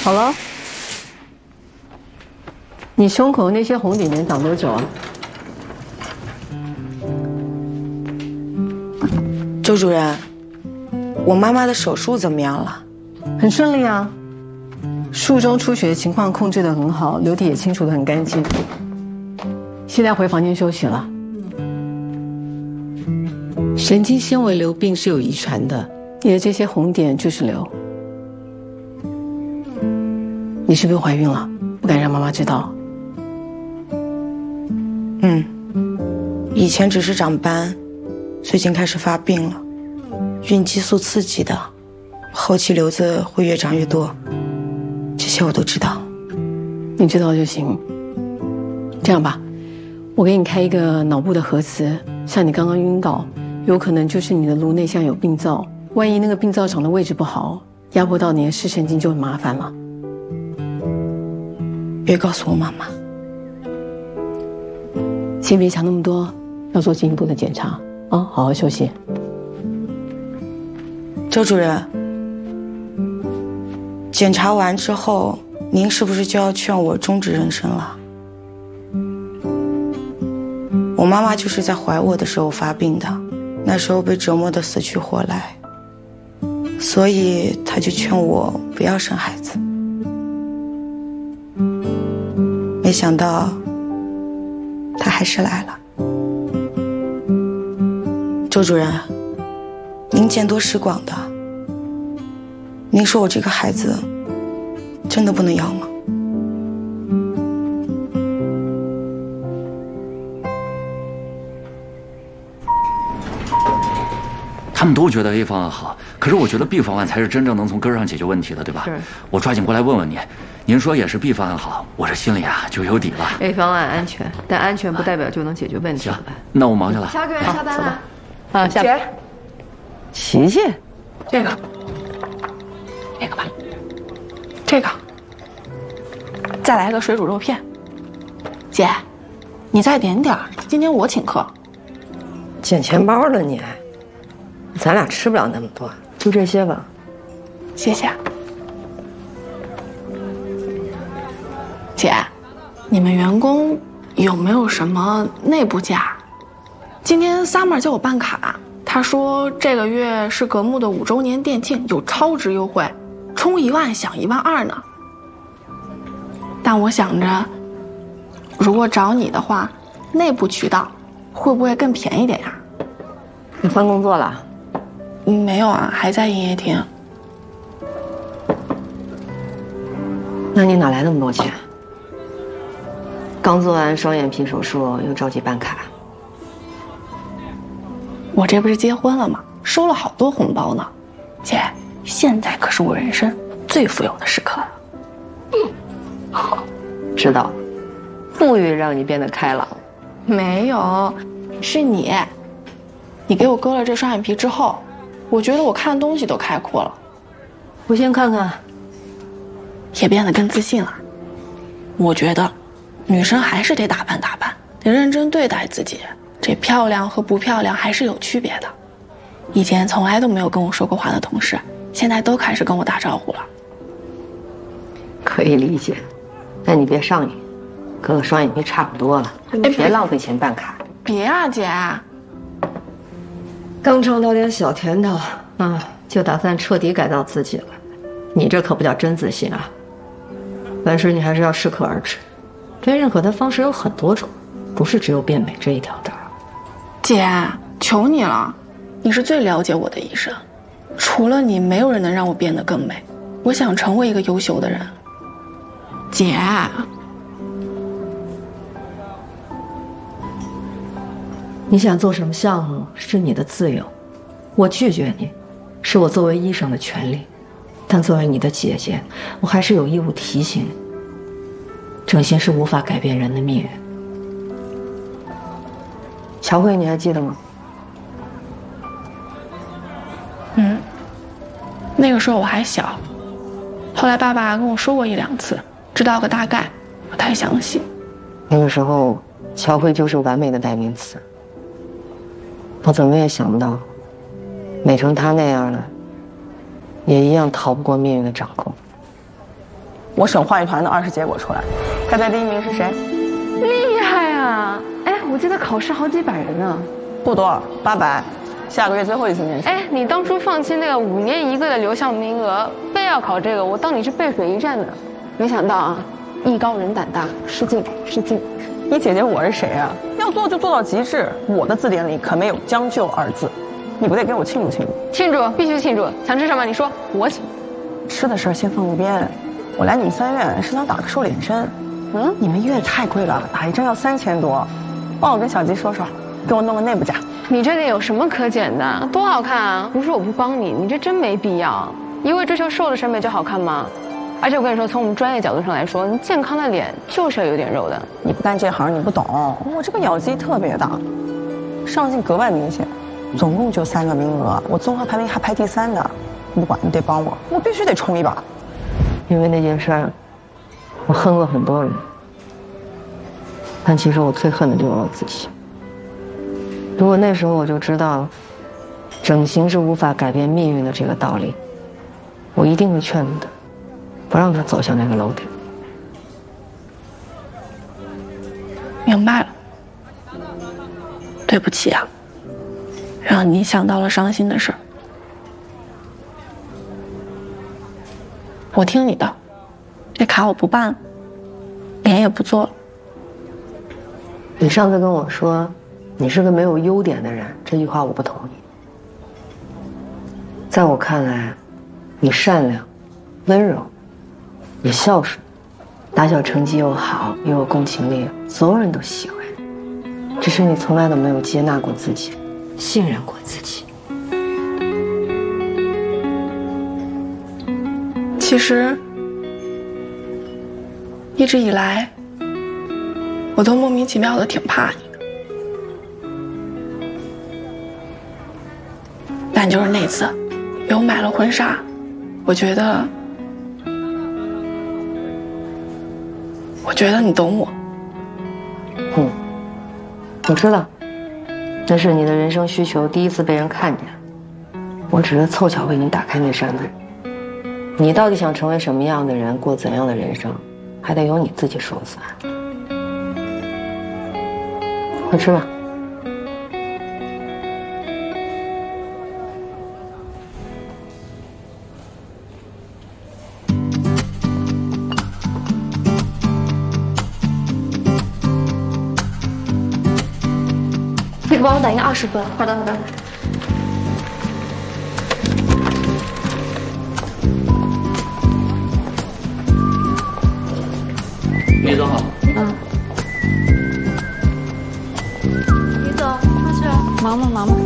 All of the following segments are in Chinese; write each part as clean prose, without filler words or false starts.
好了，你胸口那些红点点长多久啊？ 周主任，我妈妈的手术怎么样了？ 很顺利啊，术中出血的情况控制得很好，流体也清除得很干净。现在回房间休息了。 神经纤维瘤病是有遗传的， 你的这些红点就是瘤。你是不是怀孕了？不敢让妈妈知道。 以前只是长斑，最近开始发病了，孕激素刺激的，后期瘤子会越长越多，这些我都知道。 你知道就行。这样吧，我给你开一个脑部的核磁，像你刚刚晕倒，有可能就是你的颅内像有病灶，万一那个病灶长的位置不好，压迫到你的视神经就很麻烦了。 别告诉我妈妈。 先别想那么多，要做进一步的检查啊，好好休息。 周主任，检查完之后，您是不是就要劝我终止妊娠了？我妈妈就是在怀我的时候发病的，那时候被折磨得死去活来，所以她就劝我不要生孩子。没想到她还是来了。周主任，您见多识广的，您说我这个孩子真的不能要吗？ 他们都觉得 A 方案好，可是我觉得 B 方案才是真正能从根上解决问题的，对吧？ 是。 我抓紧过来问问你，您说也是 B 方案好，我这心里啊就有底了。 A 方案安全，但安全不代表就能解决问题。 行，那我忙去了。 肖主任，下班了。 啊，下姐， 琪琪， 这个吧，这个，再来个水煮肉片。姐，你再点点儿，今天我请客。 捡钱包了你，咱俩吃不了那么多，就这些吧。 谢谢。姐，你们员工有没有什么内部价？今天 Summer 叫我办卡，他说这个月是格木的5周年店庆，有超值优惠，充1万享12000呢。但我想着，如果找你的话，内部渠道会不会更便宜点呀？ 你换工作了？ 没有啊，还在营业厅。 那你哪来那么多钱？刚做完双眼皮手术，又着急办卡。 我这不是结婚了吗？收了好多红包呢。姐，现在可是我人生最富有的时刻了。 知道，富裕让你变得开朗。 没有，是你。你给我割了这双眼皮之后，我觉得我看东西都开阔了。 我先看看。 也变得更自信了。我觉得，女生还是得打扮打扮，得认真对待自己。这漂亮和不漂亮还是有区别的。以前从来都没有跟我说过话的同事，现在都开始跟我打招呼了。 可以理解，但你别上瘾，割个双眼皮差不多了，别浪费钱办卡。 别啊，姐。 刚尝到点小甜头啊，就打算彻底改造自己了。你这可不叫真自信啊！凡事你还是要适可而止，被认可的方式有很多种，不是只有变美这一条道。 姐，求你了，你是最了解我的医生，除了你，没有人能让我变得更美。我想成为一个优秀的人。姐， 你想做什么项目是你的自由，我拒绝你，是我作为医生的权利。但作为你的姐姐，我还是有义务提醒你，整形是无法改变人的命运。乔慧，你还记得吗？ 那个时候我还小，后来爸爸跟我说过1、2次，知道个大概，不太详细。 那个时候，乔慧就是完美的代名词。我怎么也想不到，美成她那样的，也一样逃不过命运的掌控。 我省话剧团的20结果出来，猜猜第1名是谁？ 厉害啊！哎，我记得考试好几百人呢。 不多，800。下个月最后一次面试。 哎，你当初放弃那个5年1个的留校名额，非要考这个，我当你是背水一战的。没想到啊，艺高人胆大，失敬失敬。 你姐姐我是谁啊？要做就做到极致。我的字典里可没有将就2字，你不得给我庆祝庆祝？ 庆祝，必须庆祝！想吃什么？你说，我请。 吃的事儿先放一边，我来你们3院是想打个瘦脸针。你们医院太贵了，打一针要3000多。帮我跟小吉说说，给我弄个内部假。 你这脸有什么可剪的？多好看啊！不是我不帮你，你这真没必要。一味追求瘦的审美就好看吗？而且我跟你说，从我们专业角度上来说，你健康的脸就是要有点肉的。 你不干这行你不懂，我这个咬肌特别大，上镜格外明显。总共就3个名额，我综合排名还排第3呢。不管你得帮我，我必须得冲一把。 因为那件事儿，我恨过很多人，但其实我最恨的就是我自己。如果那时候我就知道，整形是无法改变命运的这个道理，我一定会劝他，不让他走向那个楼梯。 明白了，对不起啊，让你想到了伤心的事儿。我听你的，这卡我不办了，脸也不做了。 你上次跟我说，你是个没有优点的人，这句话我不同意。在我看来，你善良、温柔，也孝顺，打小成绩又好，又有共情力，所有人都喜欢。只是你从来都没有接纳过自己，信任过自己。 其实，一直以来，我都莫名其妙的挺怕你的。但就是那次，给我买了婚纱，我觉得你懂我。 我知道，那是你的人生需求第一次被人看见，我只是凑巧为你打开那扇门。你到底想成为什么样的人，过怎样的人生，还得由你自己说了算。快吃吧。 那个帮我打印20份。好的，好的。 李总好。 李总，出去了。忙吧，忙吧。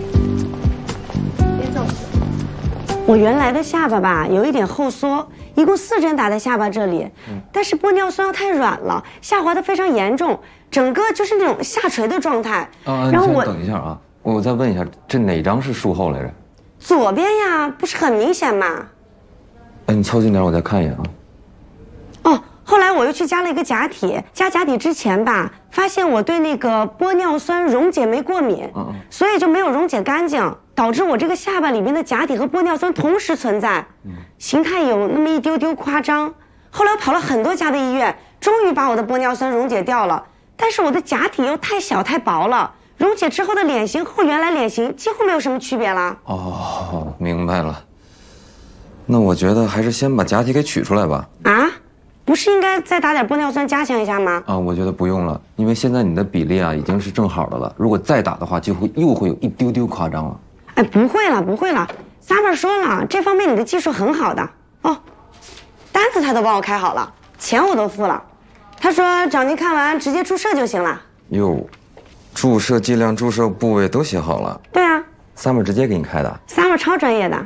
李总， 我原来的下巴吧有一点后缩，一共4针打在下巴这里，但是玻尿酸太软了，下滑的非常严重，整个就是那种下垂的状态。然后我等一下啊，我再问一下，这哪张是术后来着？ 左边呀，不是很明显吗？ 哎，你凑近点，我再看一眼啊。 哦，后来我又去加了一个假体，加假体之前吧，发现我对那个玻尿酸溶解酶过敏，所以就没有溶解干净，导致我这个下巴里面的假体和玻尿酸同时存在，形态有那么一丢丢夸张。后来我跑了很多家的医院，终于把我的玻尿酸溶解掉了，但是我的假体又太小太薄了，溶解之后的脸型和原来脸型几乎没有什么区别了。 哦，明白了。那我觉得还是先把假体给取出来吧。 啊？不是应该再打点玻尿酸加强一下吗？ 啊，我觉得不用了，因为现在你的比例啊已经是正好的了，如果再打的话，又会有一丢丢夸张了。 哎，不会了，不会了。Summer 说了，这方面你的技术很好的哦，单子他都帮我开好了，钱我都付了。他说找您看完直接注射就行了。 哟，注射剂量、注射部位都写好了。 对啊 ，Summer 直接给你开的。 Summer 超专业的。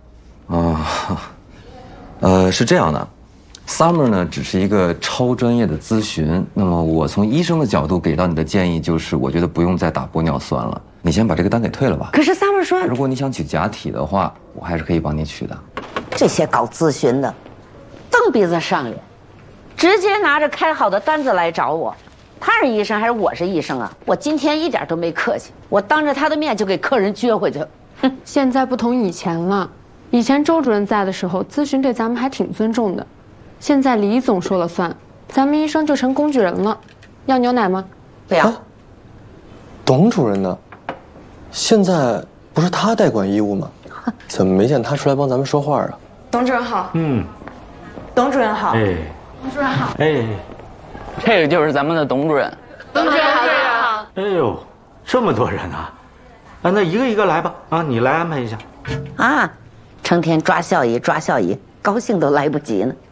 是这样的。Summer 呢，只是一个超专业的咨询。那么我从医生的角度给到你的建议就是，我觉得不用再打玻尿酸了。你先把这个单给退了吧。 可是 Summer 说， 如果你想取假体的话，我还是可以帮你取的。 这些搞咨询的，蹬鼻子上脸，直接拿着开好的单子来找我。他是医生还是我是医生啊？我今天一点都没客气，我当着他的面就给客人撅回去。 哼，现在不同以前了。以前周主任在的时候，咨询对咱们还挺尊重的。 现在李总说了算，咱们医生就成工具人了。要牛奶吗？ 不要。 董主任呢？现在不是他代管医务吗？怎么没见他出来帮咱们说话啊？ 董主任好。 董主任好。 董主任好。 这个就是咱们的董主任。 董主任好。 哎呦，这么多人啊！那一个一个来吧。你来安排一下。 啊，成天抓效益，高兴都来不及呢。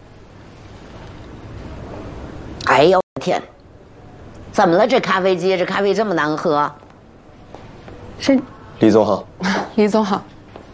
哎呦天，怎么了？这咖啡机，这咖啡这么难喝？ 是李总好。 李总好。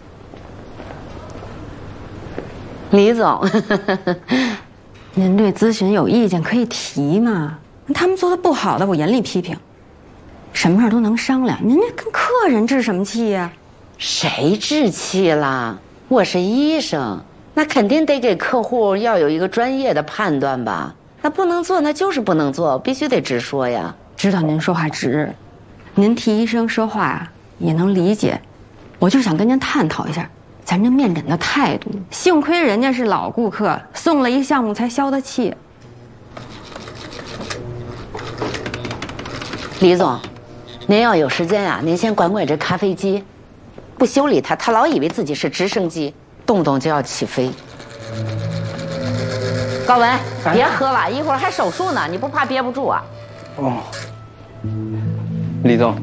李总， 您对咨询有意见可以提嘛，他们做的不好的我严厉批评。什么事都能商量，您这跟客人置什么气呀？ 谁置气啦？我是医生，那肯定得给客户要有一个专业的判断吧。那不能做，那就是不能做，必须得直说呀。 知道您说话直，您替医生说话也能理解。我就想跟您探讨一下咱这面诊的态度。幸亏人家是老顾客，送了一项目才消的气。 李总，您要有时间呀，您先管管这咖啡机，不修理它，他老以为自己是直升机，动不动就要起飞。高文，别喝了，一会儿还手术呢，你不怕憋不住啊？ 李总，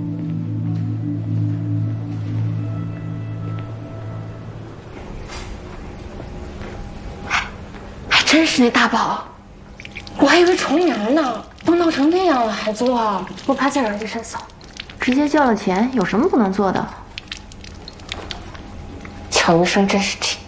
还真是那大宝，我还以为重名呢，都闹成那样了还做，不怕再惹一身骚。直接交了钱，有什么不能做的？乔医生真是气。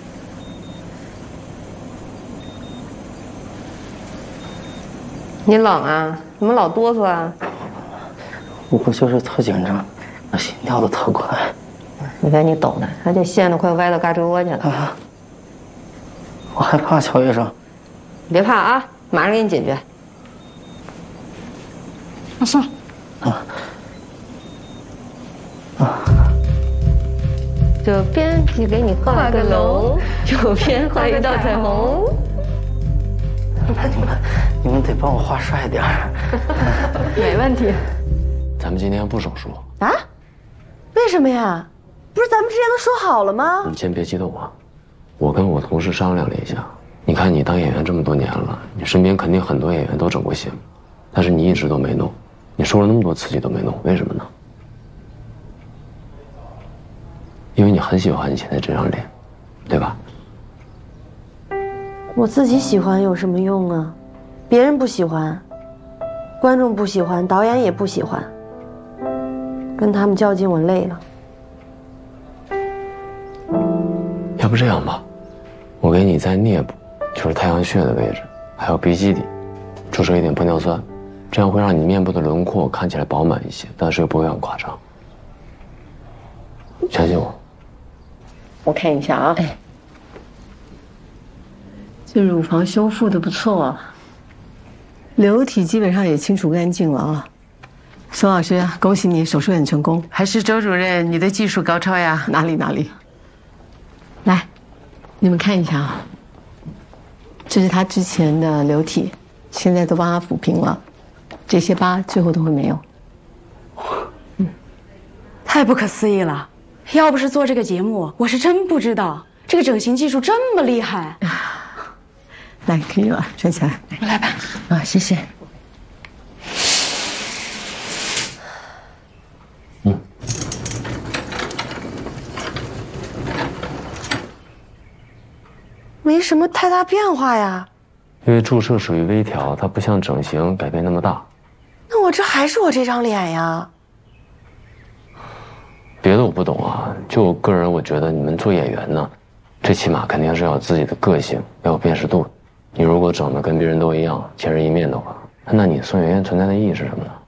你冷啊？怎么老哆嗦啊？ 我就是特紧张，那心跳的特快。 你看你抖的，还这线都快歪到胳肢窝去了。 我害怕乔医生。 别怕啊，马上给你解决。 算了。 这边就给你画个楼，右边画一道彩虹。 你们得帮我画帅点儿。 没问题。 咱们今天不手术啊？为什么呀？不是咱们之前都说好了吗？ 你先别激动啊，我跟我同事商量了一下，你看你当演员这么多年了，你身边肯定很多演员都整过形，但是你一直都没弄，你说了那么多刺激都没弄，为什么呢？因为你很喜欢你现在这张脸，对吧？ 我自己喜欢有什么用啊？别人不喜欢，观众不喜欢，导演也不喜欢，跟他们较劲我累了。 要不这样吧，我给你在颞部，就是太阳穴的位置，还有鼻基底，注射一点玻尿酸，这样会让你面部的轮廓看起来饱满一些，但是又不会很夸张。相信我。 我看一下啊，这乳房修复的不错啊，流体基本上也清除干净了啊。宋老师，恭喜你，手术很成功。 还是周主任，你的技术高超呀！ 哪里？来，你们看一下啊，这是他之前的流体，现在都帮他抚平了，这些疤最后都会没有。 太不可思议了！要不是做这个节目，我是真不知道这个整形技术这么厉害。 来，可以了，穿起来。 我来吧。 啊，谢谢。 没什么太大变化呀。 因为注射属于微调，它不像整形改变那么大。 那我这还是我这张脸呀。 别的我不懂啊，就我个人，我觉得你们做演员呢，最起码肯定是要有自己的个性，要有辨识度。你如果整的跟别人都一样，千人一面的话，那你宋媛媛存在的意义是什么呢？